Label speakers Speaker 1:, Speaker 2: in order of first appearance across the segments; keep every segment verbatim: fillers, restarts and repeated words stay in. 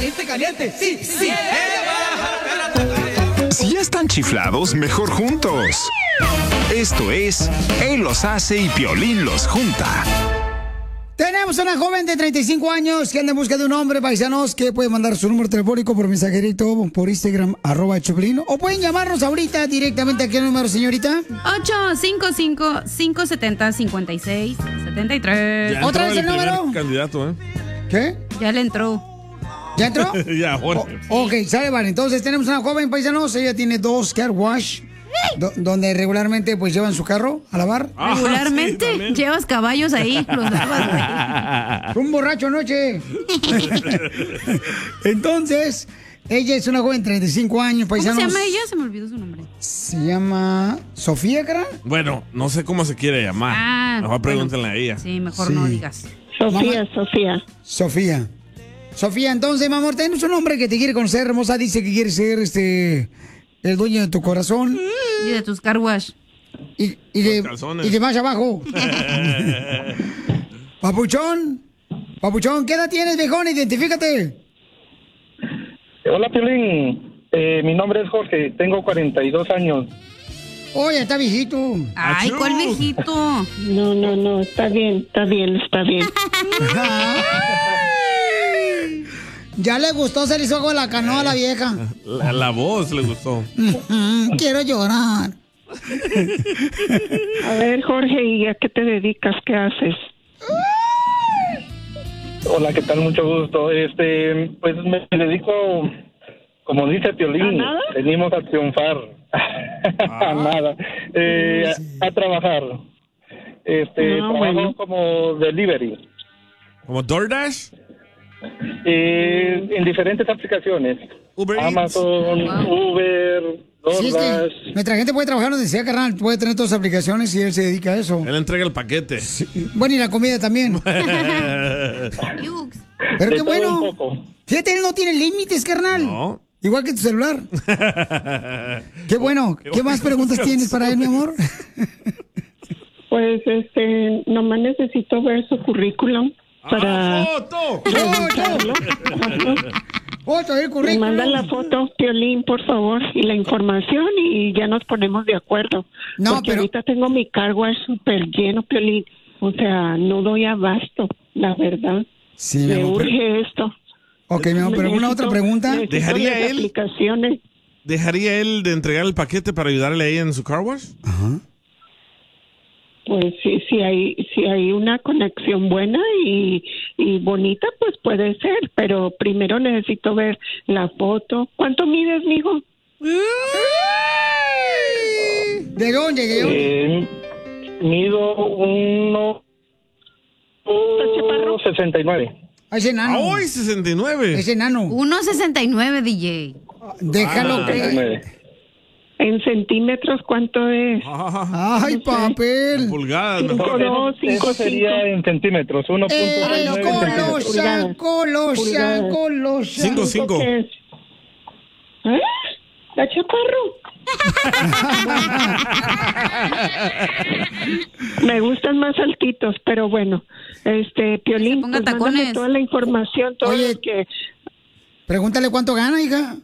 Speaker 1: Caliente, caliente, sí, sí.
Speaker 2: Si ya están chiflados, mejor juntos. Esto es Él los hace y Piolín los junta.
Speaker 3: Tenemos una joven de treinta y cinco años que anda en busca de un hombre, paisanos, que puede mandar su número telefónico por mensajerito, por Instagram, arroba Choplin, o pueden llamarnos ahorita directamente. ¿A qué número, señorita?
Speaker 4: ocho cinco cinco, cinco siete cero, cinco seis siete tres.
Speaker 3: ¿Otra vez el número?
Speaker 5: Candidato, ¿eh?
Speaker 3: ¿Qué?
Speaker 4: Ya le entró.
Speaker 3: ¿Ya entró?
Speaker 5: Ya, Jorge.
Speaker 3: O- ok, sale, vale. Entonces tenemos una joven, paisanos, ella tiene dos car wash, do- donde regularmente pues llevan su carro a lavar.
Speaker 5: Ah,
Speaker 4: Regularmente
Speaker 5: sí,
Speaker 4: llevas caballos ahí, los lavas, güey.
Speaker 3: Un borracho anoche. Entonces, ella es una joven de treinta y cinco años,
Speaker 4: ¿Cómo se
Speaker 3: paisanos.
Speaker 4: llama ella? Se me olvidó su nombre.
Speaker 3: Se llama Sofía, ¿cara?
Speaker 5: Bueno, no sé cómo se quiere llamar.
Speaker 4: Ah,
Speaker 5: Mejor
Speaker 4: bueno.
Speaker 5: pregúntenle a ella.
Speaker 4: Sí, mejor
Speaker 3: Sí.
Speaker 4: no digas.
Speaker 6: Sofía, Sofía.
Speaker 3: Sofía. Sofía, entonces, mi amor, tenemos un hombre que te quiere conocer, hermosa. Dice que quiere ser este el dueño de tu corazón.
Speaker 4: Y de tus car wash.
Speaker 3: Y, y, de,
Speaker 5: calzones.
Speaker 3: y de más abajo. Papuchón. Papuchón, ¿qué edad tienes, viejón? Identifícate.
Speaker 7: Hola, Piolín. Eh, mi nombre es Jorge. Tengo cuarenta y dos años.
Speaker 3: Oye, está viejito.
Speaker 4: Ay,
Speaker 5: Achú.
Speaker 4: ¿cuál viejito?
Speaker 6: No, no, no, está bien, está bien, está bien.
Speaker 3: Ya le gustó, se le hizo agua la canoa a la vieja.
Speaker 5: La, la voz le gustó.
Speaker 3: Mm, Quiero llorar.
Speaker 6: A ver, Jorge, ¿y a qué te dedicas? ¿Qué haces?
Speaker 7: Hola, ¿qué tal? Mucho gusto. Este, pues me dedico, como dice Piolín,
Speaker 6: ¿A nada?
Speaker 7: venimos a triunfar. A nada. Eh, a, a trabajar. Este,
Speaker 6: Ah,
Speaker 7: trabajo
Speaker 6: bueno.
Speaker 7: como delivery.
Speaker 5: ¿Como DoorDash?
Speaker 7: Eh, en diferentes aplicaciones.
Speaker 5: Uber Eats.
Speaker 7: Amazon, Uber,
Speaker 3: Sí, es
Speaker 7: DoorDash.
Speaker 3: que nuestra gente puede trabajar donde sea, carnal. Puede tener todas las aplicaciones y él se dedica a eso.
Speaker 5: Él entrega el paquete.
Speaker 3: Bueno, y la comida también.
Speaker 4: Yux.
Speaker 3: Pero
Speaker 7: De
Speaker 3: qué
Speaker 7: todo
Speaker 3: bueno.
Speaker 7: un poco.
Speaker 3: Fíjate, él no tiene límites, carnal.
Speaker 5: No.
Speaker 3: Igual que tu celular. Qué bueno. ¿Qué más preguntas tienes para él, mi amor?
Speaker 6: Pues, este, nomás necesito ver su currículum para
Speaker 5: ¡Ah, foto!
Speaker 6: revisarlo.
Speaker 3: Foto del
Speaker 6: Me
Speaker 3: currículum.
Speaker 6: manda la foto, Piolín, por favor, y la información y ya nos ponemos de acuerdo.
Speaker 3: No,
Speaker 6: Porque
Speaker 3: pero-
Speaker 6: ahorita tengo mi cargo súper lleno, Piolín. O sea, no doy abasto, la verdad.
Speaker 3: Sí, mi
Speaker 6: Me
Speaker 3: amor. pero-
Speaker 6: urge esto.
Speaker 3: Ok, mi amor, pero ¿alguna otra
Speaker 6: Necesito-
Speaker 3: pregunta?
Speaker 6: necesito
Speaker 5: ¿Dejaría
Speaker 6: las
Speaker 5: él?
Speaker 6: aplicaciones.
Speaker 5: ¿Dejaría él de entregar el paquete para ayudarle a ella en su car wash?
Speaker 3: Ajá.
Speaker 6: Pues sí, si hay, si hay una conexión buena y, y bonita, pues puede ser, pero primero necesito ver la foto. ¿Cuánto mides, mijo?
Speaker 3: ¿De dónde? ¿De dónde?
Speaker 7: Eh, mido uno
Speaker 6: chaparro?
Speaker 7: sesenta y nueve.
Speaker 3: Ah, ese enano.
Speaker 5: ¡Ay, sesenta y nueve!
Speaker 3: Ese enano.
Speaker 4: uno sesenta y nueve, D J.
Speaker 3: Déjalo
Speaker 5: Ah.
Speaker 3: que...
Speaker 7: sesenta y nueve.
Speaker 6: En centímetros, ¿cuánto es?
Speaker 5: Ah,
Speaker 3: Ay, papel.
Speaker 5: pulgadas,
Speaker 6: Cinco,
Speaker 5: mejor.
Speaker 6: dos, cinco,
Speaker 7: Eso sería
Speaker 6: cinco.
Speaker 7: en centímetros, uno punto
Speaker 3: ¡Ey,
Speaker 7: nueve centímetros.
Speaker 3: colosa, colosa,
Speaker 6: Pulgadas.
Speaker 3: colosa!
Speaker 5: Cinco, cinco.
Speaker 6: ¿Qué es? ¿Eh? ¿La chaparro? Me gustan más altitos, pero bueno. Este, Piolín,
Speaker 4: Que se ponga
Speaker 6: pues mándame
Speaker 4: tacones.
Speaker 6: toda la información, todo
Speaker 3: Oye.
Speaker 6: lo que...
Speaker 3: Pregúntale cuánto gana, hija.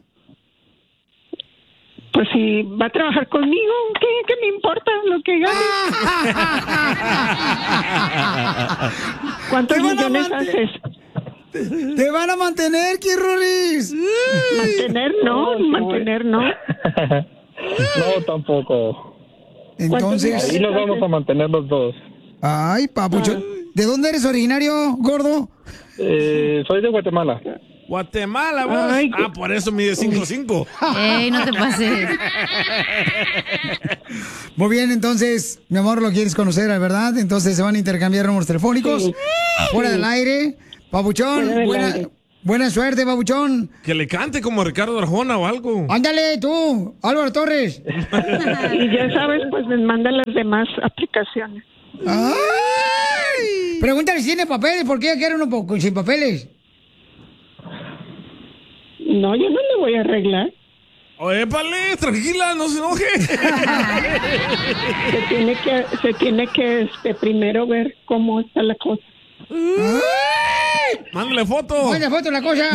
Speaker 6: Pues si va a trabajar conmigo, ¿qué, qué me importa lo que gane? ¿Cuántos
Speaker 3: Te van a
Speaker 6: millones
Speaker 3: mantener.
Speaker 6: haces?
Speaker 3: ¡Te van a mantener, Kirrolis!
Speaker 6: Mantener no, mantener no.
Speaker 7: No, tampoco.
Speaker 3: Entonces...
Speaker 7: Ahí nos vamos a mantener los dos.
Speaker 3: Ay, papucho. ¿De dónde eres originario, gordo?
Speaker 7: Eh, soy de Guatemala.
Speaker 5: Guatemala, vos.
Speaker 6: Ay,
Speaker 5: Ah, por eso mide cinco cinco.
Speaker 4: Ey, no te pases.
Speaker 3: Muy bien, entonces, mi amor, lo quieres conocer, ¿verdad? Entonces se van a intercambiar números telefónicos.
Speaker 6: Sí.
Speaker 3: Fuera del aire. Papuchón,
Speaker 6: Fuera del
Speaker 3: buena,
Speaker 6: aire.
Speaker 3: buena suerte, papuchón.
Speaker 5: Que le cante como Ricardo Arjona o algo.
Speaker 3: Ándale, tú, Álvaro Torres.
Speaker 6: Y ya sabes, pues me mandan las demás aplicaciones.
Speaker 3: ¡Ay! Pregúntale si tiene papeles, ¿por qué quiere uno po- sin papeles?
Speaker 6: No, yo no le voy a arreglar.
Speaker 5: Oye, pale, tranquila, no se enoje.
Speaker 6: Se tiene que, se tiene que este, primero ver cómo está la cosa.
Speaker 3: ¡Ay!
Speaker 5: Mándale foto.
Speaker 3: Mándale foto la cosa.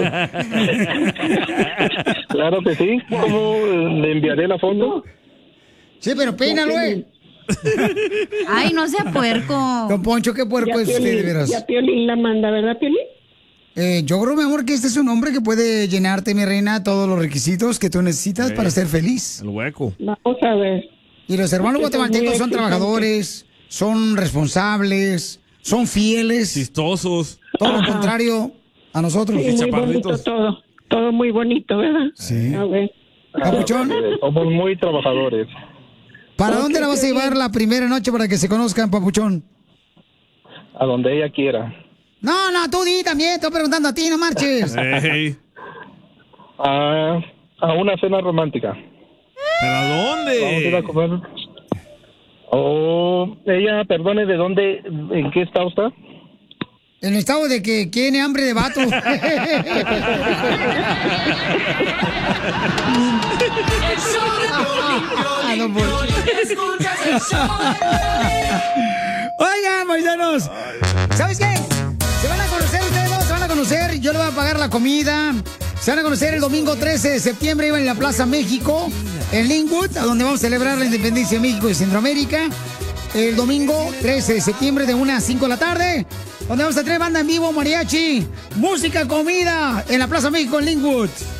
Speaker 7: Claro que sí. ¿Cómo le enviaré la foto?
Speaker 3: Sí, pero peínalo, eh.
Speaker 4: Ay, no sea puerco.
Speaker 3: Don Poncho, qué puerco es usted, de veras.
Speaker 6: Ya Piolín la manda, ¿verdad, Piolín?
Speaker 3: Eh, yo creo, mi amor, que este es un hombre que puede llenarte, mi reina, todos los requisitos que tú necesitas
Speaker 5: Sí.
Speaker 3: para ser feliz.
Speaker 5: El hueco.
Speaker 6: Vamos a ver.
Speaker 3: Y los hermanos
Speaker 6: Porque son
Speaker 3: guatemaltecos
Speaker 6: muy
Speaker 3: son
Speaker 6: exigentes.
Speaker 3: trabajadores, son responsables, son fieles.
Speaker 5: Chistosos.
Speaker 3: Todo lo
Speaker 6: Ajá.
Speaker 3: contrario a nosotros.
Speaker 6: Sí, muy
Speaker 5: chaparritos.
Speaker 6: bonito todo. Todo muy bonito, ¿verdad?
Speaker 3: Sí.
Speaker 6: A ver.
Speaker 3: Papuchón,
Speaker 7: Eh, Somos muy trabajadores.
Speaker 3: ¿para
Speaker 6: Ok,
Speaker 3: dónde la vas a
Speaker 6: qué
Speaker 3: llevar
Speaker 6: bien.
Speaker 3: la primera noche para que se conozcan, Papuchón?
Speaker 7: A donde ella quiera.
Speaker 3: No, no, tú di también, estoy preguntando a ti, no marches.
Speaker 5: Ey.
Speaker 7: A, a una cena romántica.
Speaker 5: ¿Pero a
Speaker 7: Vamos a ir a
Speaker 5: dónde?
Speaker 7: comer. Oh, ella, perdone, ¿de dónde, en qué estado está?
Speaker 3: En el estado de que tiene hambre de vato. Ah, no, por- Oigan, paisanos, ¿sabes qué? Se van a conocer ustedes dos, se van a conocer, yo le voy a pagar la comida. Se van a conocer el domingo trece de septiembre, iban en la Plaza México, en Linwood, a donde vamos a celebrar la independencia de México y Centroamérica. El domingo trece de septiembre de una a cinco de la tarde, donde vamos a tener banda en vivo, mariachi, música, comida, en la Plaza México en Linwood.